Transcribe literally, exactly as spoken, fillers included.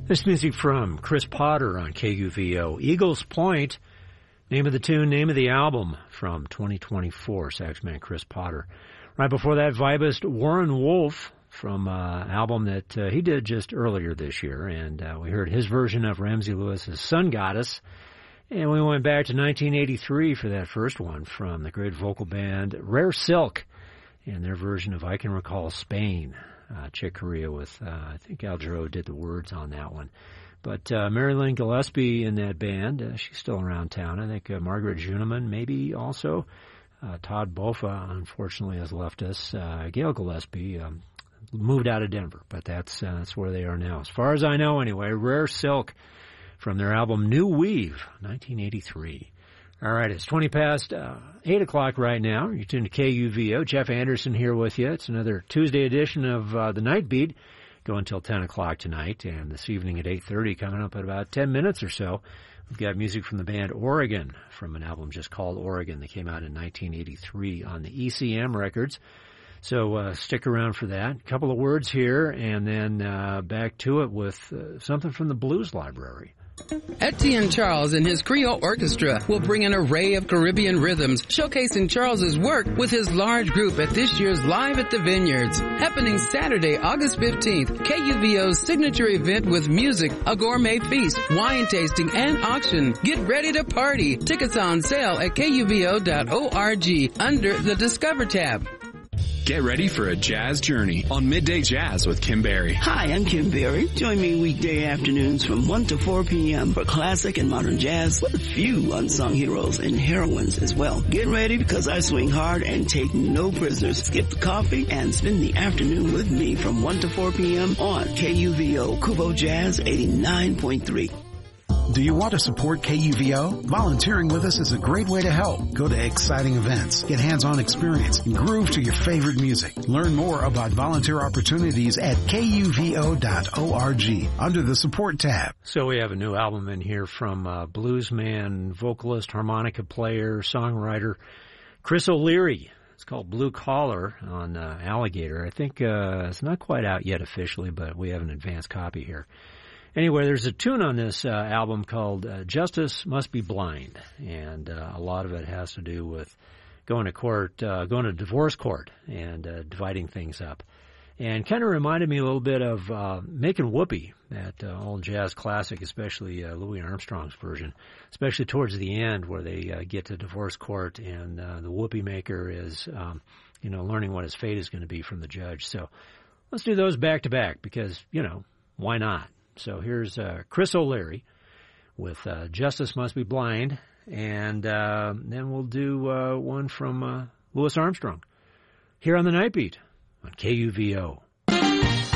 This music from Chris Potter on K U V O. Eagles Point, name of the tune, name of the album from twenty twenty-four, saxman Chris Potter. Right before that, vibist Warren Wolf from an uh, album that uh, he did just earlier this year, and uh, we heard his version of Ramsey Lewis's Sun Goddess. And we went back to nineteen eighty-three for that first one from the great vocal band Rare Silk and their version of I Can Recall Spain. Uh, Chick Corea with, uh, I think Al Jarreau did the words on that one. But uh, Mary Lynn Gillespie in that band, uh, she's still around town. I think uh, Margaret Juneman maybe also. Uh, Todd Bofa, unfortunately, has left us. Uh, Gail Gillespie um, moved out of Denver, but that's, uh, that's where they are now. As far as I know, anyway, Rare Silk from their album New Weave, nineteen eighty-three. All right, it's twenty past uh, eight o'clock right now. You're tuned to K U V O. Jeff Anderson here with you. It's another Tuesday edition of uh, the Night Beat, going until ten o'clock tonight. And this evening at eight thirty, coming up in about ten minutes or so, we've got music from the band Oregon, from an album just called Oregon that came out in nineteen eighty-three on the E C M Records. So uh, stick around for that. A couple of words here, and then uh, back to it with uh, something from the Blues Library. Etienne Charles and his Creole Orchestra will bring an array of Caribbean rhythms, showcasing Charles's work with his large group at this year's Live at the Vineyards, happening Saturday, August fifteenth. K U V O's signature event with music, a gourmet feast, wine tasting, and auction. Get ready to party. Tickets on sale at K U V O dot org under the Discover tab. Get ready for a jazz journey on Midday Jazz with Kim Berry. Hi, I'm Kim Berry. Join me weekday afternoons from one to four p.m. for classic and modern jazz with a few unsung heroes and heroines as well. Get ready because I swing hard and take no prisoners. Skip the coffee and spend the afternoon with me from one to four p.m. on K U V O Kubo Jazz eighty-nine point three. Do you want to support K U V O? Volunteering with us is a great way to help. Go to exciting events, get hands-on experience, and groove to your favorite music. Learn more about volunteer opportunities at K U V O dot org under the Support tab. So we have a new album in here from uh, bluesman, vocalist, harmonica player, songwriter Chris O'Leary. It's called Blue Collar on uh, Alligator. I think uh, it's not quite out yet officially, but we have an advanced copy here. Anyway, there's a tune on this uh, album called uh, Justice Must Be Blind, and uh, a lot of it has to do with going to court, uh, going to divorce court and uh, dividing things up. And kind of reminded me a little bit of uh, Making Whoopee, that uh, old jazz classic, especially uh, Louis Armstrong's version, especially towards the end where they uh, get to divorce court and uh, the whoopee maker is, um, you know, learning what his fate is going to be from the judge. So let's do those back to back because, you know, why not? So here's uh, Chris O'Leary with uh, Justice Must Be Blind, and uh, then we'll do uh, one from uh, Louis Armstrong here on the Night Beat on K U V O.